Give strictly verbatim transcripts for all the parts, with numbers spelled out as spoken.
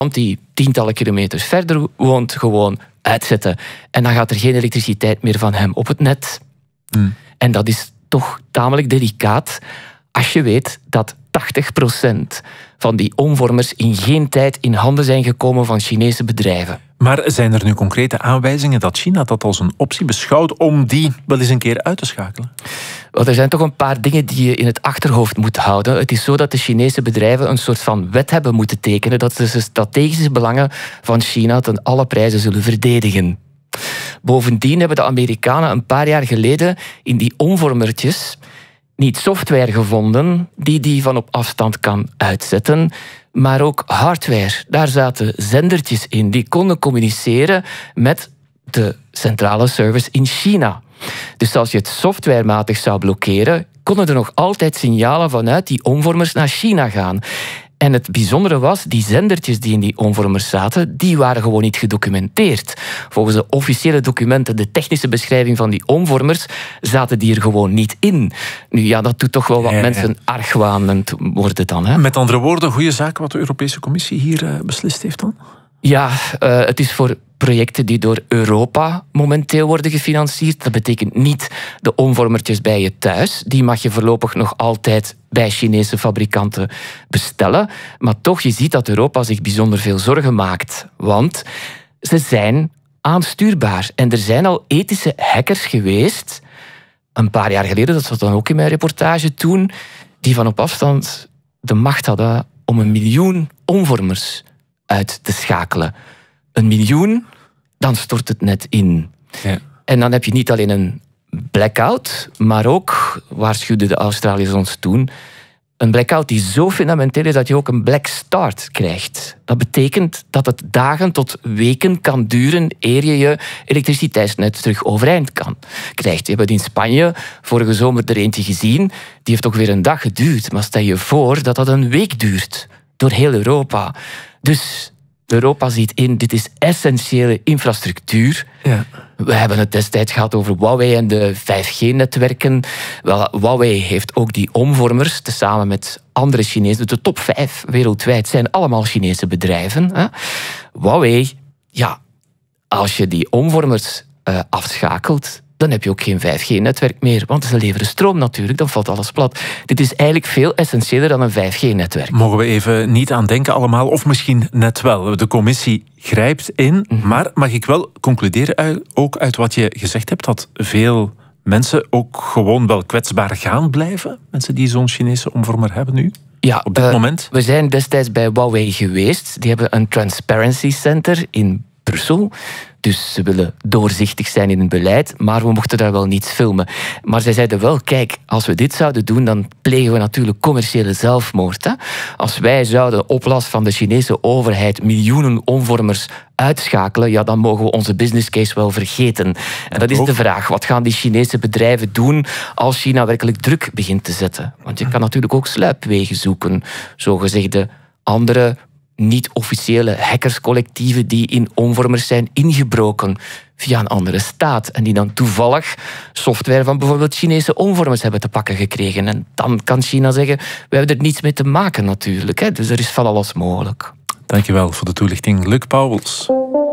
die tientallen kilometers verder woont, gewoon uitzetten. En dan gaat er geen elektriciteit meer van hem op het net. Mm. En dat is toch tamelijk delicaat als je weet dat tachtig procent van die omvormers in geen tijd in handen zijn gekomen van Chinese bedrijven. Maar zijn er nu concrete aanwijzingen dat China dat als een optie beschouwt om die wel eens een keer uit te schakelen? Wel, er zijn toch een paar dingen die je in het achterhoofd moet houden. Het is zo dat de Chinese bedrijven een soort van wet hebben moeten tekenen dat ze de strategische belangen van China ten alle prijzen zullen verdedigen. Bovendien hebben de Amerikanen een paar jaar geleden in die omvormertjes niet software gevonden die die van op afstand kan uitzetten, maar ook hardware. Daar zaten zendertjes in die konden communiceren met de centrale service in China. Dus als je het softwarematig zou blokkeren, konden er nog altijd signalen vanuit die omvormers naar China gaan. En het bijzondere was, die zendertjes die in die omvormers zaten, die waren gewoon niet gedocumenteerd. Volgens de officiële documenten, de technische beschrijving van die omvormers, zaten die er gewoon niet in. Nu ja, dat doet toch wel wat ja, ja. mensen argwanend worden dan. Hè? Met andere woorden, goede zaak wat de Europese Commissie hier uh, beslist heeft dan? Ja, uh, het is voor projecten die door Europa momenteel worden gefinancierd. Dat betekent niet de omvormertjes bij je thuis. Die mag je voorlopig nog altijd bij Chinese fabrikanten bestellen. Maar toch, je ziet dat Europa zich bijzonder veel zorgen maakt. Want ze zijn aanstuurbaar. En er zijn al ethische hackers geweest, een paar jaar geleden, dat was dan ook in mijn reportage toen, die van op afstand de macht hadden om een miljoen omvormers uit te schakelen. Een miljoen, dan stort het net in. Ja. En dan heb je niet alleen een blackout, maar ook, waarschuwden de Australiërs ons toen, een blackout die zo fundamenteel is dat je ook een black start krijgt. Dat betekent dat het dagen tot weken kan duren eer je je elektriciteitsnet terug overeind kan krijgt. Je hebt in Spanje vorige zomer er eentje gezien, die heeft ook weer een dag geduurd. Maar stel je voor dat dat een week duurt, door heel Europa. Dus Europa ziet in, dit is essentiële infrastructuur. Ja. We hebben het destijds gehad over Huawei en de vijf G-netwerken. Wel, Huawei heeft ook die omvormers, tezamen met andere Chinezen. De top vijf wereldwijd zijn allemaal Chinese bedrijven. Hè? Huawei, ja, als je die omvormers uh, afschakelt, dan heb je ook geen vijf G-netwerk meer. Want ze leveren stroom natuurlijk, dan valt alles plat. Dit is eigenlijk veel essentiëler dan een vijf G-netwerk. Mogen we even niet aan denken allemaal, of misschien net wel. De commissie grijpt in, mm-hmm. maar mag ik wel concluderen uit, ook uit wat je gezegd hebt, dat veel mensen ook gewoon wel kwetsbaar gaan blijven? Mensen die zo'n Chinese omvormer hebben nu? Ja, op dit uh, moment? We zijn destijds bij Huawei geweest. Die hebben een Transparency Center in Brussel. Dus ze willen doorzichtig zijn in het beleid, maar we mochten daar wel niets filmen. Maar zij zeiden wel, kijk, als we dit zouden doen, dan plegen we natuurlijk commerciële zelfmoord. Hè? Als wij zouden op last van de Chinese overheid miljoenen omvormers uitschakelen, ja, dan mogen we onze business case wel vergeten. En dat is de vraag, wat gaan die Chinese bedrijven doen als China werkelijk druk begint te zetten? Want je kan natuurlijk ook sluipwegen zoeken, zogezegde andere niet-officiële hackerscollectieven die in omvormers zijn ingebroken via een andere staat en die dan toevallig software van bijvoorbeeld Chinese omvormers hebben te pakken gekregen. En dan kan China zeggen, we hebben er niets mee te maken natuurlijk. Hè? Dus er is van alles mogelijk. Dankjewel voor de toelichting, Luc Pauwels.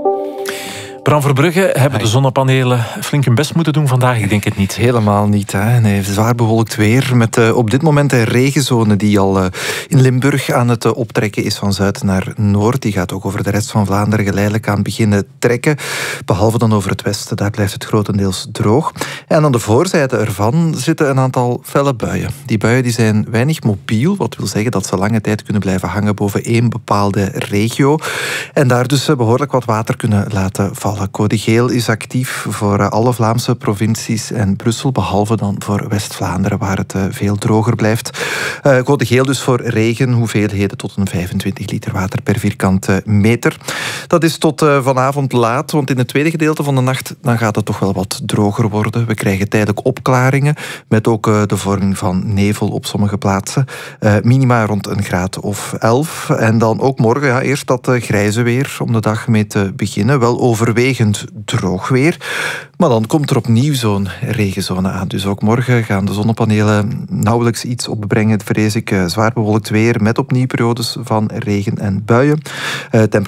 Bram Verbrugge, hebben de zonnepanelen flink hun best moeten doen vandaag? Ik denk het niet. Helemaal niet. Hè. Nee, zwaar bewolkt weer. Met uh, op dit moment een regenzone die al uh, in Limburg aan het uh, optrekken is van zuid naar noord. Die gaat ook over de rest van Vlaanderen geleidelijk aan beginnen trekken. Behalve dan over het westen. Daar blijft het grotendeels droog. En aan de voorzijde ervan zitten een aantal felle buien. Die buien die zijn weinig mobiel. Wat wil zeggen dat ze lange tijd kunnen blijven hangen boven één bepaalde regio. En daar dus uh, behoorlijk wat water kunnen laten vallen. Code geel is actief voor alle Vlaamse provincies en Brussel, behalve dan voor West-Vlaanderen, waar het veel droger blijft. Uh, code geel dus voor regen, hoeveelheden tot een vijfentwintig liter water per vierkante meter. Dat is tot uh, vanavond laat, want in het tweede gedeelte van de nacht dan gaat het toch wel wat droger worden. We krijgen tijdelijk opklaringen, met ook uh, de vorming van nevel op sommige plaatsen. Uh, minima rond een graad of elf. En dan ook morgen, ja, eerst dat uh, grijze weer om de dag mee te beginnen. Wel overwegend overwegend droog weer. Maar dan komt er opnieuw zo'n regenzone aan. Dus ook morgen gaan de zonnepanelen nauwelijks iets opbrengen, vrees ik. Zwaar bewolkt weer met opnieuw periodes van regen en buien. Uh,